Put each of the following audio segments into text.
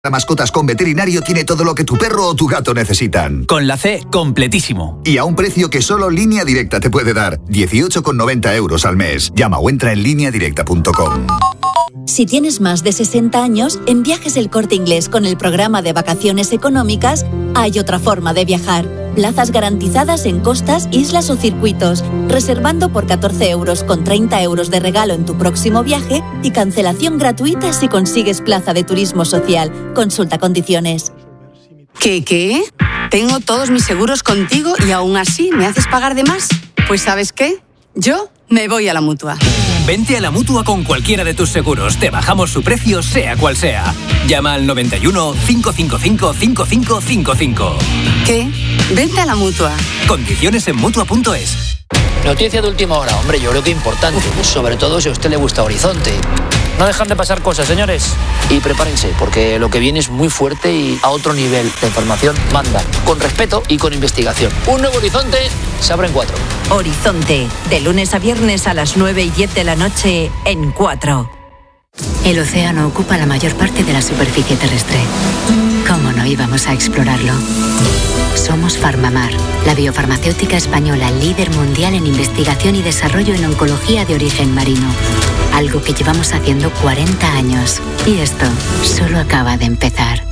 Mascotas con Veterinario tiene todo lo que tu perro o tu gato necesitan. Con la C, completísimo. Y a un precio que solo Línea Directa te puede dar. 18,90 € al mes. Llama o entra en lineadirecta.com. Si tienes más de 60 años, en Viajes El Corte Inglés con el programa de vacaciones económicas, hay otra forma de viajar. Plazas garantizadas en costas, islas o circuitos, reservando por 14 € con 30 € de regalo en tu próximo viaje y cancelación gratuita si consigues plaza de turismo social. Consulta condiciones. ¿Qué? Tengo todos mis seguros contigo y aún así me haces pagar de más. Pues ¿sabes qué? Yo me voy a la Mutua. Vente a la Mutua con cualquiera de tus seguros. Te bajamos su precio, sea cual sea. Llama al 91 555 5555. ¿Qué? Vente a la Mutua. Condiciones en Mutua.es. Noticia de última hora, hombre, yo creo que importante. Sobre todo si a usted le gusta Horizonte. No dejan de pasar cosas, señores. Y prepárense, porque lo que viene es muy fuerte y a otro nivel. La información manda, con respeto y con investigación. Un nuevo Horizonte se abre en 4. Horizonte, de lunes a viernes a las 9 y 10 de la noche en 4. El océano ocupa la mayor parte de la superficie terrestre. ¿Cómo no íbamos a explorarlo? Somos Farmamar, la biofarmacéutica española líder mundial en investigación y desarrollo en oncología de origen marino. Algo que llevamos haciendo 40 años. Y esto solo acaba de empezar.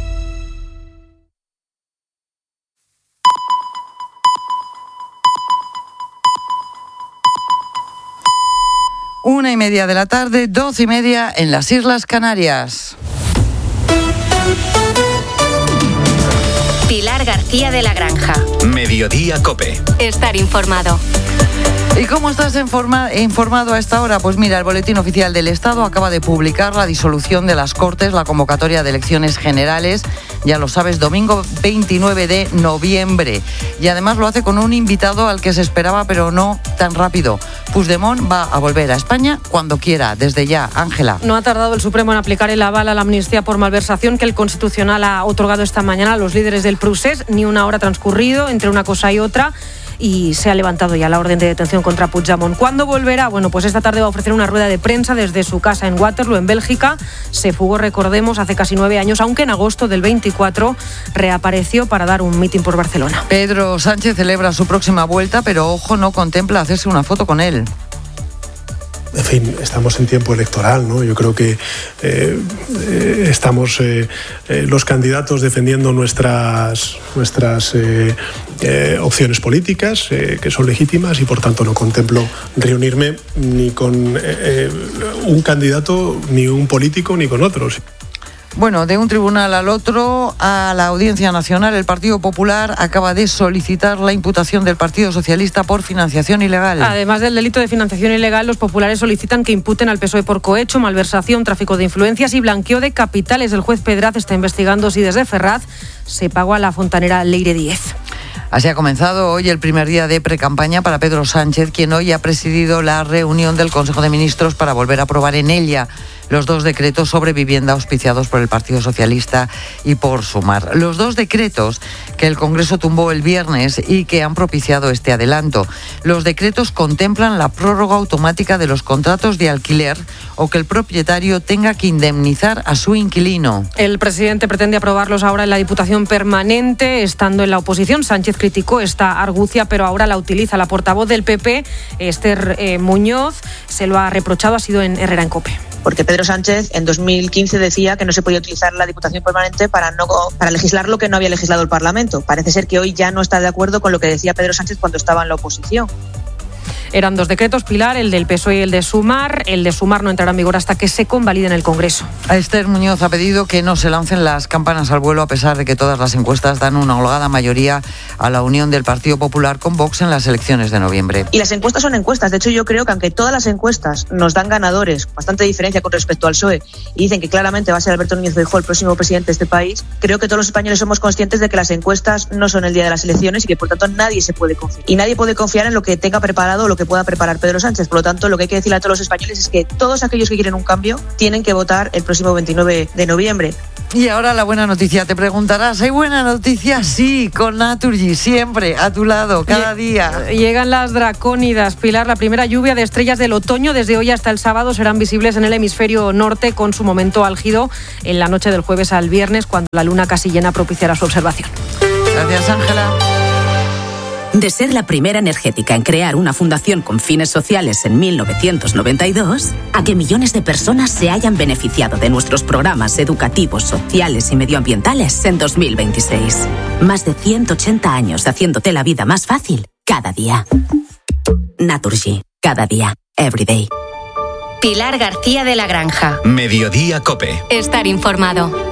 Una y media de la tarde, 12:30 en las Islas Canarias. Pilar García de la Granja. Mediodía COPE. Estar informado. ¿Y cómo estás informado a esta hora? Pues mira, el Boletín Oficial del Estado acaba de publicar la disolución de las Cortes, la convocatoria de elecciones generales, ya lo sabes, domingo 29 de noviembre. Y además lo hace con un invitado al que se esperaba, pero no tan rápido. Puigdemont va a volver a España cuando quiera, desde ya. Ángela. No ha tardado el Supremo en aplicar el aval a la amnistía por malversación que el Constitucional ha otorgado esta mañana a los líderes del Procés. Ni una hora transcurrido entre una cosa y otra. Y se ha levantado ya la orden de detención contra Puigdemont. ¿Cuándo volverá? Bueno, pues esta tarde va a ofrecer una rueda de prensa desde su casa en Waterloo, en Bélgica. Se fugó, recordemos, hace casi 9 años, aunque en agosto del 24 reapareció para dar un mitin por Barcelona. Pedro Sánchez celebra su próxima vuelta, pero ojo, no contempla hacerse una foto con él. En fin, estamos en tiempo electoral, ¿no? Yo creo que estamos los candidatos defendiendo nuestras opciones políticas, que son legítimas, y por tanto no contemplo reunirme ni con un candidato, ni un político, ni con otros. Bueno, de un tribunal al otro, a la Audiencia Nacional, el Partido Popular acaba de solicitar la imputación del Partido Socialista por financiación ilegal. Además del delito de financiación ilegal, los populares solicitan que imputen al PSOE por cohecho, malversación, tráfico de influencias y blanqueo de capitales. El juez Pedraz está investigando si desde Ferraz se pagó a la fontanera Leire Díez. Así ha comenzado hoy el primer día de precampaña para Pedro Sánchez, quien hoy ha presidido la reunión del Consejo de Ministros para volver a aprobar en ella los 2 decretos sobre vivienda auspiciados por el Partido Socialista y por Sumar. Los 2 decretos que el Congreso tumbó el viernes y que han propiciado este adelanto. Los decretos contemplan la prórroga automática de los contratos de alquiler o que el propietario tenga que indemnizar a su inquilino. El presidente pretende aprobarlos ahora en la Diputación Permanente, estando en la oposición. Sánchez criticó esta argucia, pero ahora la utiliza. La portavoz del PP, Esther Muñoz, se lo ha reprochado, ha sido en Herrera en COPE. Porque Pedro Sánchez en 2015 decía que no se podía utilizar la Diputación Permanente para legislar lo que no había legislado el Parlamento. Parece ser que hoy ya no está de acuerdo con lo que decía Pedro Sánchez cuando estaba en la oposición. Eran 2 decretos, Pilar, el del PSOE y el de Sumar. El de Sumar no entrará en vigor hasta que se convalide en el Congreso. Esther Muñoz ha pedido que no se lancen las campanas al vuelo, a pesar de que todas las encuestas dan una holgada mayoría a la unión del Partido Popular con Vox en las elecciones de noviembre. Y las encuestas son encuestas. De hecho, yo creo que aunque todas las encuestas nos dan ganadores, bastante diferencia con respecto al PSOE, y dicen que claramente va a ser Alberto Núñez Feijóo el próximo presidente de este país, creo que todos los españoles somos conscientes de que las encuestas no son el día de las elecciones y que por tanto nadie se puede confiar. Y nadie puede confiar en lo que tenga preparado preparado o lo que pueda preparar Pedro Sánchez. Por lo tanto, lo que hay que decirle a todos los españoles es que todos aquellos que quieren un cambio tienen que votar el próximo 29 de noviembre. Y ahora la buena noticia. Te preguntarás, ¿hay buena noticia? Sí, con Naturgy, siempre a tu lado, cada día. Llegan las dracónidas, Pilar. La primera lluvia de estrellas del otoño desde hoy hasta el sábado serán visibles en el hemisferio norte, con su momento álgido en la noche del jueves al viernes, cuando la luna casi llena propiciará su observación. Gracias, Ángela. De ser la primera energética en crear una fundación con fines sociales en 1992, a que millones de personas se hayan beneficiado de nuestros programas educativos, sociales y medioambientales en 2026. Más de 180 años haciéndote la vida más fácil cada día. Naturgy, cada día, every day. Pilar García de la Granja. Mediodía COPE. Estar informado.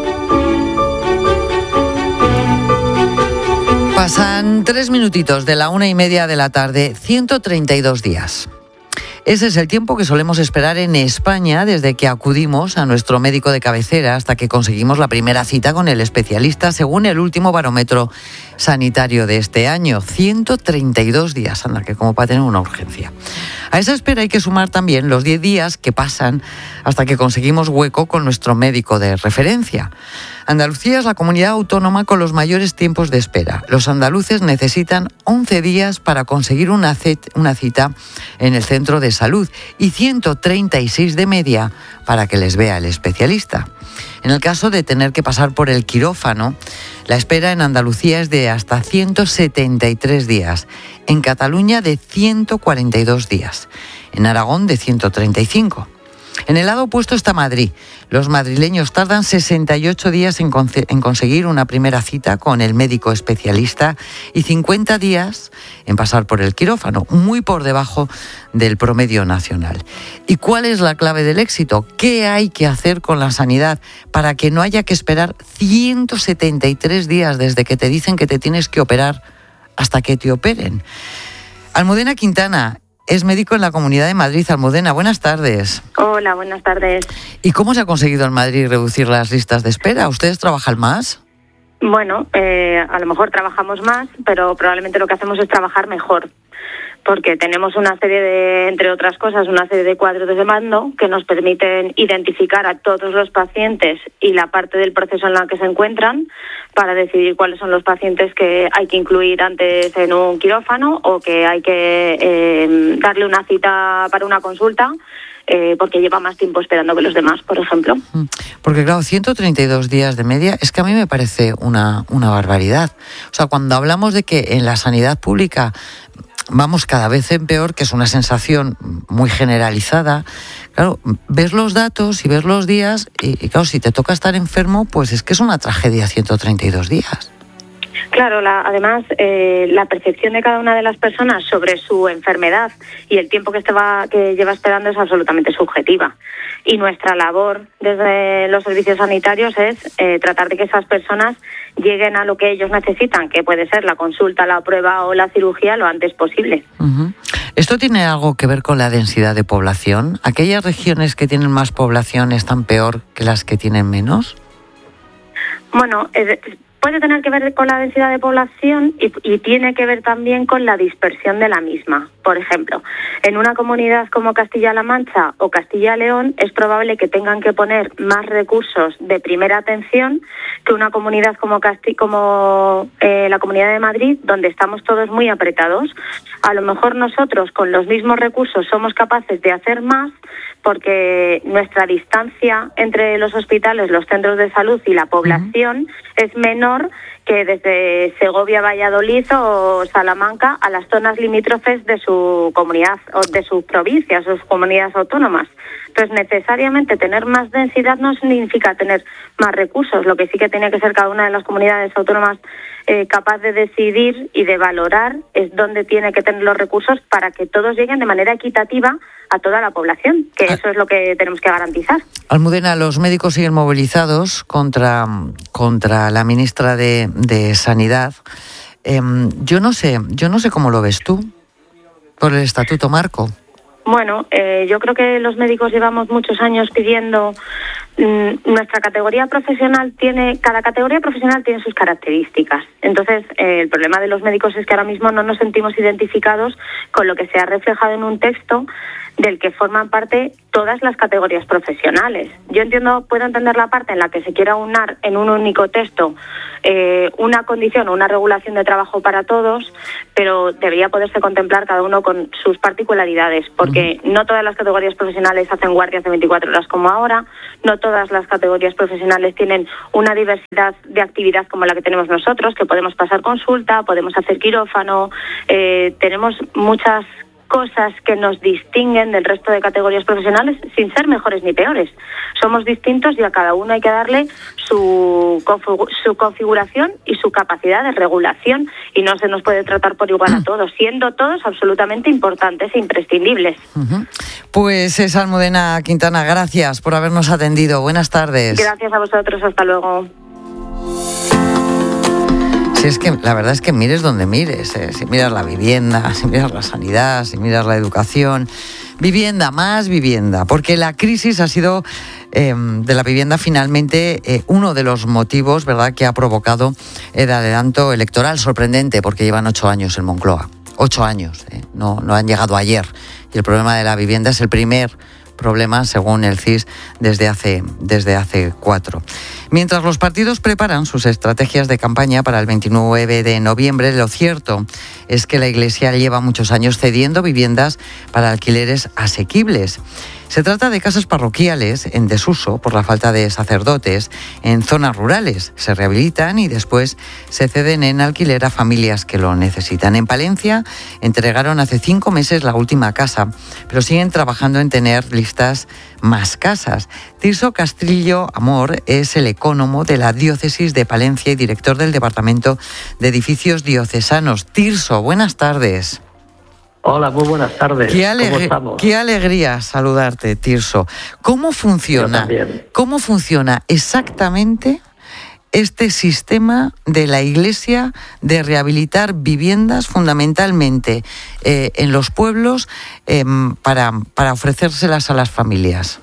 Pasan 3 minutitos de la 1:30 de la tarde, 132 días. Ese es el tiempo que solemos esperar en España desde que acudimos a nuestro médico de cabecera hasta que conseguimos la primera cita con el especialista, según el último barómetro sanitario de este año. 132 días, anda, que como para tener una urgencia. A esa espera hay que sumar también los 10 días que pasan hasta que conseguimos hueco con nuestro médico de referencia. Andalucía es la comunidad autónoma con los mayores tiempos de espera. Los andaluces necesitan 11 días para conseguir una cita en el centro de salud y 136 de media para que les vea el especialista. En el caso de tener que pasar por el quirófano, la espera en Andalucía es de hasta 173 días, en Cataluña de 142 días, en Aragón de 135. En el lado opuesto está Madrid. Los madrileños tardan 68 días en conseguir una primera cita con el médico especialista y 50 días en pasar por el quirófano, muy por debajo del promedio nacional. ¿Y cuál es la clave del éxito? ¿Qué hay que hacer con la sanidad para que no haya que esperar 173 días desde que te dicen que te tienes que operar hasta que te operen? Almudena Quintana es médico en la Comunidad de Madrid. Almudena, buenas tardes. Hola, buenas tardes. ¿Y cómo se ha conseguido en Madrid reducir las listas de espera? ¿Ustedes trabajan más? Bueno, a lo mejor trabajamos más, pero probablemente lo que hacemos es trabajar mejor, porque tenemos una serie de, entre otras cosas, una serie de cuadros de mando que nos permiten identificar a todos los pacientes y la parte del proceso en la que se encuentran para decidir cuáles son los pacientes que hay que incluir antes en un quirófano o que hay que darle una cita para una consulta porque lleva más tiempo esperando que los demás, por ejemplo. Porque claro, 132 días de media es que a mí me parece una barbaridad. O sea, cuando hablamos de que en la sanidad pública vamos cada vez en peor, que es una sensación muy generalizada, claro, ves los datos y ves los días y claro, si te toca estar enfermo, pues es que es una tragedia 132 días. Claro, además la percepción de cada una de las personas sobre su enfermedad y el tiempo que lleva esperando es absolutamente subjetiva. Y nuestra labor desde los servicios sanitarios es tratar de que esas personas lleguen a lo que ellos necesitan, que puede ser la consulta, la prueba o la cirugía lo antes posible. Uh-huh. ¿Esto tiene algo que ver con la densidad de población? ¿Aquellas regiones que tienen más población están peor que las que tienen menos? Bueno, puede tener que ver con la densidad de población y tiene que ver también con la dispersión de la misma. Por ejemplo, en una comunidad como Castilla-La Mancha o Castilla-León es probable que tengan que poner más recursos de primera atención que una comunidad como la Comunidad de Madrid, donde estamos todos muy apretados. A lo mejor nosotros con los mismos recursos somos capaces de hacer más porque nuestra distancia entre los hospitales, los centros de salud y la población es menor que desde Segovia, Valladolid o Salamanca a las zonas limítrofes de su comunidad o de sus provincias, sus comunidades autónomas. Entonces, necesariamente tener más densidad no significa tener más recursos. Lo que sí que tiene que ser cada una de las comunidades autónomas capaz de decidir y de valorar es dónde tiene que tener los recursos para que todos lleguen de manera equitativa a toda la población, que eso es lo que tenemos que garantizar. Almudena, los médicos siguen movilizados contra la ministra de Sanidad. Yo no sé cómo lo ves tú por el Estatuto Marco. Bueno, yo creo que los médicos llevamos muchos años pidiendo. Nuestra categoría profesional cada categoría profesional tiene sus características. Entonces, el problema de los médicos es que ahora mismo no nos sentimos identificados con lo que se ha reflejado en un texto del que forman parte todas las categorías profesionales. Yo puedo entender la parte en la que se quiera unar en un único texto una condición o una regulación de trabajo para todos, pero debería poderse contemplar cada uno con sus particularidades, porque no todas las categorías profesionales hacen guardias de 24 horas como ahora, no todas las categorías profesionales tienen una diversidad de actividad como la que tenemos nosotros, que podemos pasar consulta, podemos hacer quirófano, tenemos muchas cosas que nos distinguen del resto de categorías profesionales sin ser mejores ni peores. Somos distintos y a cada uno hay que darle su configuración y su capacidad de regulación, y no se nos puede tratar por igual a todos, siendo todos absolutamente importantes e imprescindibles. Pues es Almudena Quintana, gracias por habernos atendido. Buenas tardes. Gracias a vosotros, hasta luego. Si es que la verdad es que mires donde mires, si miras la vivienda, si miras la sanidad, si miras la educación, vivienda, más vivienda, porque la crisis ha sido de la vivienda finalmente uno de los motivos, ¿verdad?, que ha provocado el adelanto electoral sorprendente, porque llevan 8 años en Moncloa, 8 años, no han llegado ayer, y el problema de la vivienda es el primer problema, según el CIS, desde hace 4. Mientras los partidos preparan sus estrategias de campaña para el 29 de noviembre, lo cierto es que la Iglesia lleva muchos años cediendo viviendas para alquileres asequibles. Se trata de casas parroquiales en desuso por la falta de sacerdotes en zonas rurales. Se rehabilitan y después se ceden en alquiler a familias que lo necesitan. En Palencia entregaron hace 5 meses la última casa, pero siguen trabajando en tener listas más casas. Tirso Castrillo Amor es el ecónomo de la Diócesis de Palencia y director del Departamento de Edificios Diocesanos. Tirso, buenas tardes. Hola, muy buenas tardes. ¿Cómo estamos? Qué alegría saludarte, Tirso. ¿Cómo funciona exactamente este sistema de la Iglesia de rehabilitar viviendas fundamentalmente en los pueblos para ofrecérselas a las familias?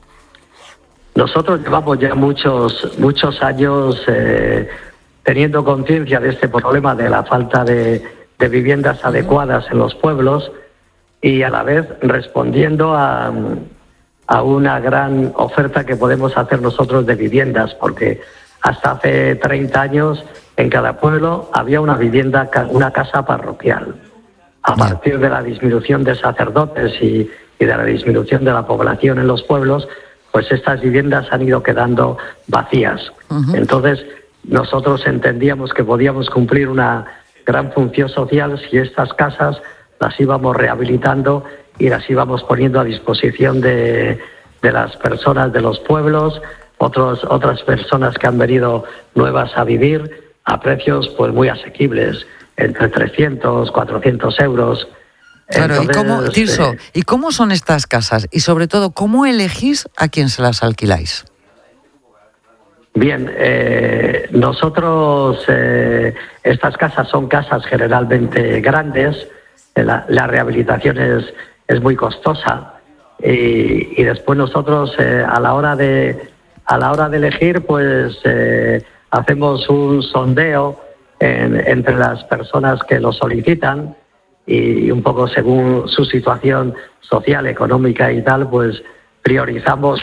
Nosotros llevamos ya muchos años teniendo conciencia de este problema de la falta de viviendas adecuadas en los pueblos, y a la vez respondiendo a una gran oferta que podemos hacer nosotros de viviendas, porque hasta hace 30 años en cada pueblo había una casa parroquial. A partir de la disminución de sacerdotes y de la disminución de la población en los pueblos, pues estas viviendas han ido quedando vacías. Entonces nosotros entendíamos que podíamos cumplir una gran función social si estas casas las íbamos rehabilitando y las íbamos poniendo a disposición de las personas de los pueblos, otras personas que han venido nuevas a vivir a precios pues muy asequibles, entre 300, 400 euros. Claro. Entonces, Tirso, ¿y cómo son estas casas? Y sobre todo, ¿cómo elegís a quién se las alquiláis? Bien, nosotros, estas casas son casas generalmente grandes, la rehabilitación es muy costosa, y después nosotros a la hora de elegir, pues hacemos un sondeo entre las personas que lo solicitan, y un poco según su situación social, económica y tal, pues priorizamos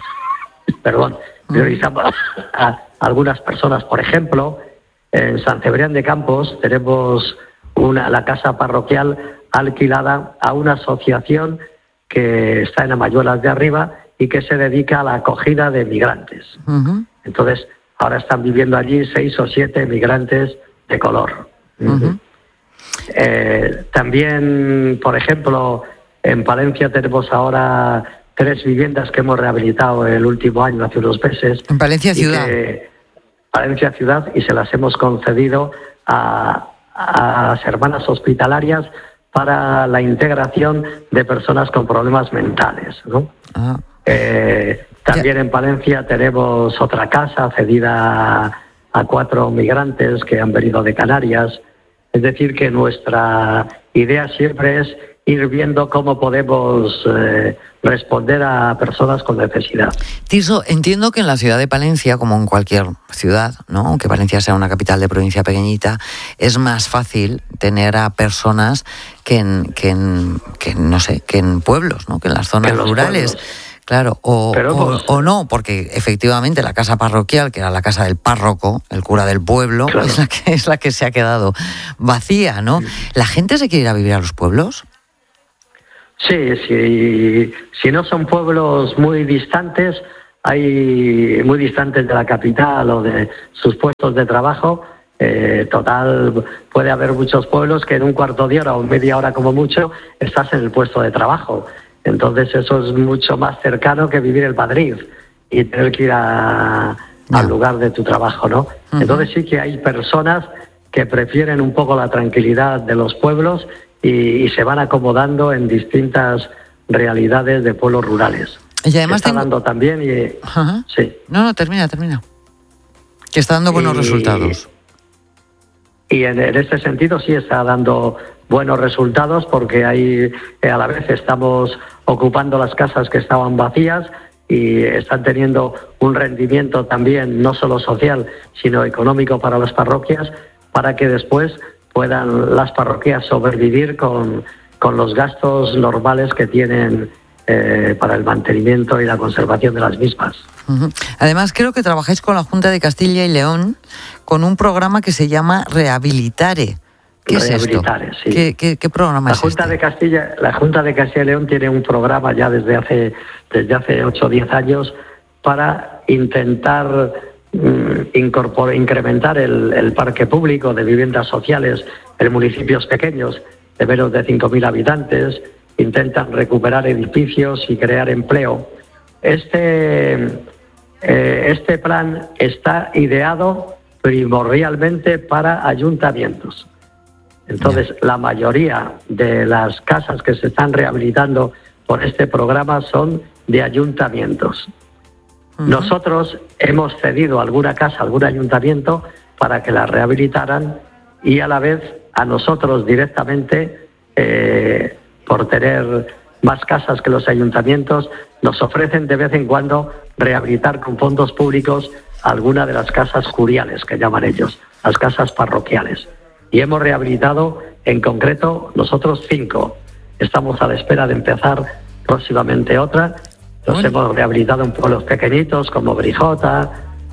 a algunas personas. Por ejemplo, en San Cebrián de Campos tenemos la casa parroquial alquilada a una asociación que está en Amayuelas de Arriba y que se dedica a la acogida de migrantes. Entonces, ahora están viviendo allí 6 o 7 migrantes de color. También, por ejemplo, en Palencia tenemos ahora 3 viviendas que hemos rehabilitado el último año, hace unos meses. En Palencia Ciudad. Palencia Ciudad, y se las hemos concedido a las hermanas hospitalarias para la integración de personas con problemas mentales, ¿no? También en Palencia tenemos otra casa cedida a 4 migrantes que han venido de Canarias. Es decir, que nuestra idea siempre es ir viendo cómo podemos responder a personas con necesidad. Tirso, entiendo que en la ciudad de Palencia, como en cualquier ciudad, ¿no?, aunque Palencia sea una capital de provincia pequeñita, es más fácil tener a personas que en pueblos, ¿no?, que en las zonas rurales. Pueblos. Claro, o no, porque efectivamente la casa parroquial, que era la casa del párroco, el cura del pueblo, claro, es la que se ha quedado vacía, ¿no? ¿La gente se quiere ir a vivir a los pueblos? Sí, si no son pueblos muy distantes de la capital o de sus puestos de trabajo, total, puede haber muchos pueblos que en un cuarto de hora o media hora como mucho estás en el puesto de trabajo. Entonces eso es mucho más cercano que vivir en Madrid y tener que ir al lugar de tu trabajo, ¿no? Uh-huh. Entonces sí que hay personas que prefieren un poco la tranquilidad de los pueblos y se van acomodando en distintas realidades de pueblos rurales. Y además está dando también sí. No, termina. Que está dando buenos resultados. Y en este sentido sí está dando buenos resultados, porque ahí a la vez estamos ocupando las casas que estaban vacías y están teniendo un rendimiento también no solo social sino económico para las parroquias, para que después puedan las parroquias sobrevivir con los gastos normales que tienen para el mantenimiento y la conservación de las mismas. Uh-huh. Además, creo que trabajáis con la Junta de Castilla y León con un programa que se llama Rehabilitare. ¿Qué es esto? Sí. ¿Qué programa es este? La Junta de Castilla y León tiene un programa ya desde hace 8 o 10 años para intentar incrementar el parque público de viviendas sociales en municipios pequeños de menos de 5.000 habitantes. Intentan recuperar edificios y crear empleo. Este plan está ideado primordialmente para ayuntamientos. Entonces, la mayoría de las casas que se están rehabilitando por este programa son de ayuntamientos. Uh-huh. Nosotros hemos cedido alguna casa, algún ayuntamiento, para que la rehabilitaran, y a la vez a nosotros directamente, por tener más casas que los ayuntamientos, nos ofrecen de vez en cuando rehabilitar con fondos públicos alguna de las casas curiales, que llaman ellos, las casas parroquiales. Y hemos rehabilitado, en concreto, nosotros 5. Estamos a la espera de empezar próximamente otra. Los hemos rehabilitado en pueblos pequeñitos como Brijota,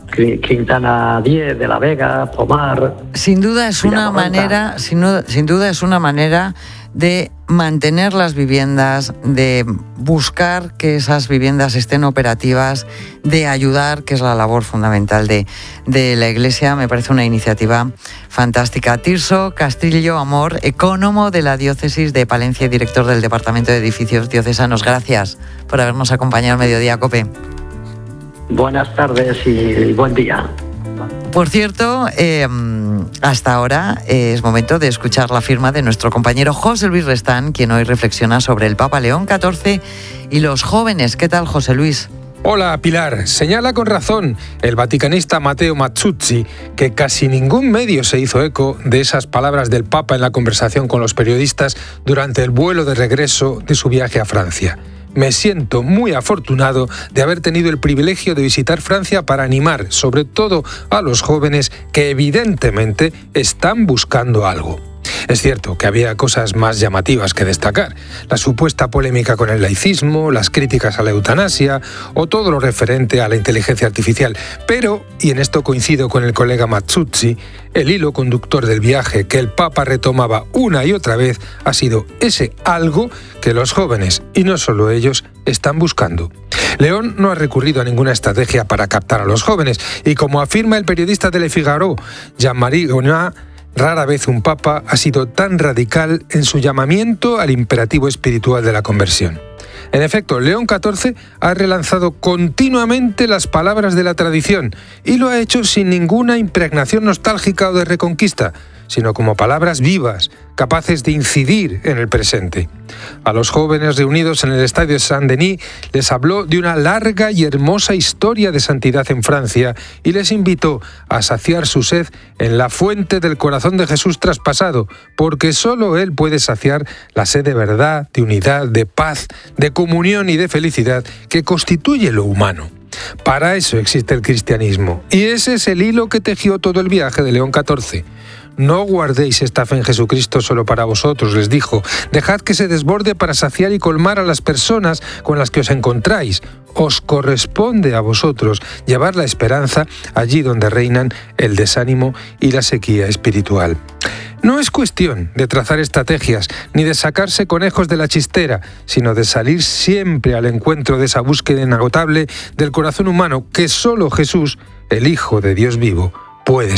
Quintana 10 de la Vega, Pomar. Sin duda es una manera, sin duda es una manera de mantener las viviendas, de buscar que esas viviendas estén operativas, de ayudar, que es la labor fundamental de la Iglesia. Me parece una iniciativa fantástica. Tirso Castillo Amor, ecónomo de la Diócesis de Palencia y director del Departamento de Edificios Diocesanos. Gracias por habernos acompañado en Mediodía COPE. Buenas tardes y buen día. Por cierto, hasta ahora es momento de escuchar la firma de nuestro compañero José Luis Restán, quien hoy reflexiona sobre el Papa León XIV y los jóvenes. ¿Qué tal, José Luis? Hola, Pilar. Señala con razón el vaticanista Matteo Mazzuzzi que casi ningún medio se hizo eco de esas palabras del Papa en la conversación con los periodistas durante el vuelo de regreso de su viaje a Francia. Me siento muy afortunado de haber tenido el privilegio de visitar Francia para animar, sobre todo a los jóvenes que evidentemente están buscando algo. Es cierto que había cosas más llamativas que destacar, la supuesta polémica con el laicismo, las críticas a la eutanasia o todo lo referente a la inteligencia artificial, pero, y en esto coincido con el colega Mazzuzzi, el hilo conductor del viaje que el Papa retomaba una y otra vez ha sido ese algo que los jóvenes, y no solo ellos, están buscando. León no ha recurrido a ninguna estrategia para captar a los jóvenes, y como afirma el periodista de Le Figaro, Jean-Marie Gonat, rara vez un papa ha sido tan radical en su llamamiento al imperativo espiritual de la conversión. En efecto, León XIV ha relanzado continuamente las palabras de la tradición y lo ha hecho sin ninguna impregnación nostálgica o de reconquista, sino como palabras vivas, capaces de incidir en el presente. A los jóvenes reunidos en el estadio Saint-Denis les habló de una larga y hermosa historia de santidad en Francia y les invitó a saciar su sed en la fuente del corazón de Jesús traspasado, porque solo Él puede saciar la sed de verdad, de unidad, de paz, de comunión y de felicidad que constituye lo humano. Para eso existe el cristianismo, y ese es el hilo que tejió todo el viaje de León XIV. No guardéis esta fe en Jesucristo solo para vosotros, les dijo. Dejad que se desborde para saciar y colmar a las personas con las que os encontráis. Os corresponde a vosotros llevar la esperanza allí donde reinan el desánimo y la sequía espiritual. No es cuestión de trazar estrategias ni de sacarse conejos de la chistera, sino de salir siempre al encuentro de esa búsqueda inagotable del corazón humano que solo Jesús, el Hijo de Dios vivo, puede